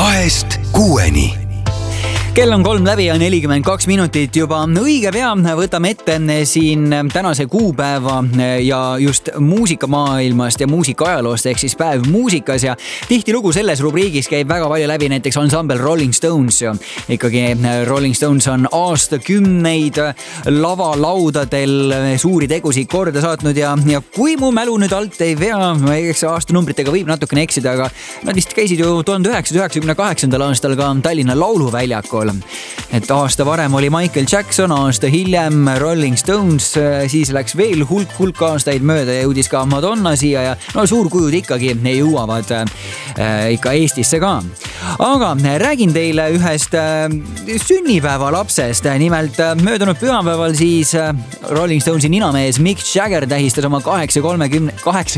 2-6. Kell on 3 läbi ja 42 minutit juba. Õige pea võtame ette siin tänase kuupäeva ja just muusikamaailmast ja muusikaajaloost ehk siis päev muusikas ja tihtilugu selles rubriigis käib väga palju läbi näiteks ansambel Rolling Stones. Ikkagi Rolling Stones on aastakümneid lavalaudadel suuri tegusid korda saatnud ja kui mu mälu nüüd alt ei vea, eks aastanumbritega võib natukene eksida, aga nad vist käisid ju 1998. aastal ka Tallinna Lauluväljakul. Et aasta varem oli Michael Jackson, aasta hiljem Rolling Stones, siis läks veel hulk aastaid mööda ja jõudis ka Madonna siia ja no suurkujud ikkagi jõuavad ikka Eestisse ka. Aga räägin teile ühest sünnipäevalapsest. Nimelt möödunud pühapäeval siis Rolling Stonesi ninamees Mick Jagger tähistas oma 83.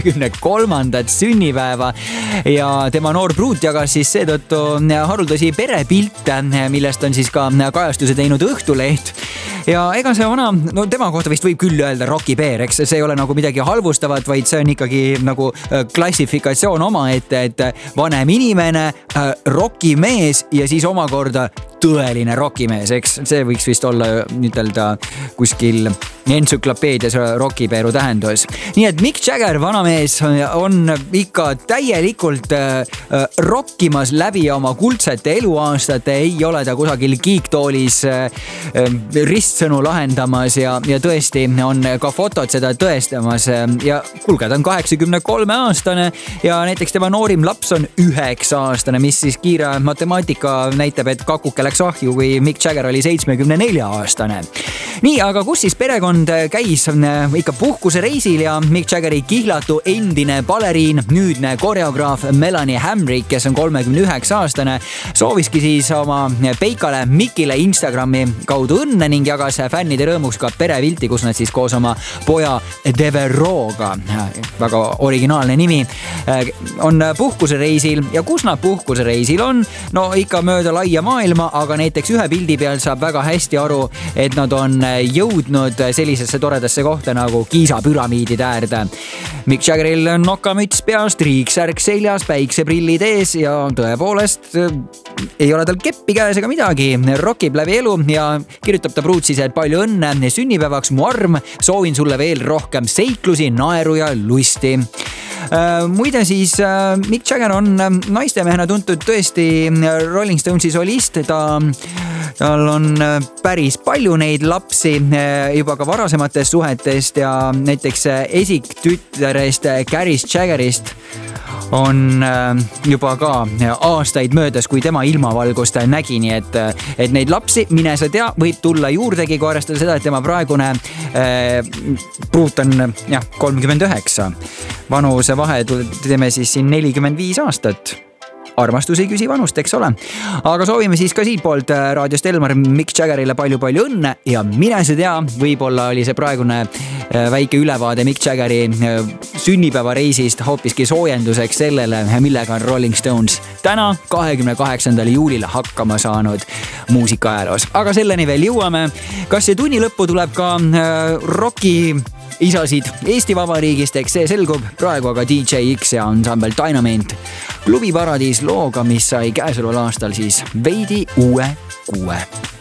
sünnipäeva ja tema noor pruut jagas siis seetõttu haruldasi perepilte, millest on siis ka kajastuse teinud Õhtuleht. Ja ega see vana, no tema kohta vist võib küll öelda rokipeer, eks see ei ole nagu midagi halvustavat, vaid see on ikkagi nagu klassifikatsioon omaette, et vanem inimene, rokimees ja siis omakorda tõeline rokimees, eks see võiks vist olla ütelda kuskil entsüklopeedias rokipeeru tähendus. Nii et Mick Jagger, vanamees, on ikka täielikult rokkimas läbi oma kuldsete eluaastate, ei ole ta kusagil kiiktoolis ristsõnu lahendamas ja tõesti on ka fotod seda tõestamas ja kuulge, ta on 83 aastane ja näiteks tema noorim laps on 9 aastane, mis siis kiire matemaatika näitab, et kakuke läks ahju, kui Mick Jagger oli 74 aastane. Nii, aga kus siis perekond käis ikka puhkusereisil ja Mick Jaggeri kihlatu endine baleriin, nüüdne koreograaf Melanie Hamrick, kes on 39 aastane, sooviski siis oma peikale Mickile Instagrami kaudu õnne ning jagas fännide rõõmuks ka perepilti, kus nad siis koos oma poja Deveroga, väga originaalne nimi, on puhkusereisil ja kus nad puhkusereisil on? No ikka mööda laia maailma, aga näiteks ühe pildi peal saab väga hästi aru, et nad on jõudnud sellisesse toredasse kohta nagu Giza püramiidide äärde. Mick Jaggeril on nokamüts peas, triiksärk seljas, päikseprillid ees ja tõepoolest ei ole tal keppi käes ega midagi. Rockib läbi elu ja kirjutab ta pruut siis, et palju õnne sünnipäevaks mu arm, soovin sulle veel rohkem seiklusi, naeru ja lusti. Muide siis Mick Jagger on naistemehena tuntud tõesti Rolling Stonesi solist, tal on päris palju neid lapsi juba ka varasematest suhetest ja näiteks esiktütterest Caris Jaggerist on juba ka aastaid möödas, kui tema ilmavalgust nägi, nii et neid lapsi, mine sa tea, võib tulla juurdegi, kui arvestada seda, et tema praegune pruut on 39. Vanuse vahe teeme siis siin 45 aastat. Armastus ei küsi vanust, eks ole. Aga soovime siis ka siit poolt raadiost Elmar Mick Jaggerile palju õnne ja mine see tea, võib-olla oli see praegune väike ülevaade Mick Jaggeri sünnipäevareisist hoopiski soojenduseks sellele, millega on Rolling Stones täna 28. juulil hakkama saanud muusikaajaloos. Aga selleni veel jõuame. Kas see tunni lõppu tuleb ka rocki isasid Eesti Vabariigist, eks see selgub praegu, aga DJ X ja ansambel Dynamite Klubi Paradiis looga, mis sai käesoleval aastal siis veidi uue 6.